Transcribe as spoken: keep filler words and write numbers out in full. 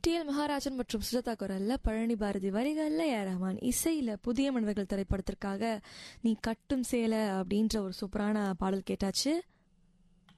D L மகாராஜன் மற்றும் சுஜாதா குரல்ல, பழனி பாரதி வரிகள்ல, ஏ ரஹ்மான் இசையில புதிய மனிதர்கள் திரைப்படத்திற்காக நீ கட்டும் சேலை அப்படின்ற ஒரு சூப்பரான பாடல் கேட்டாச்சு.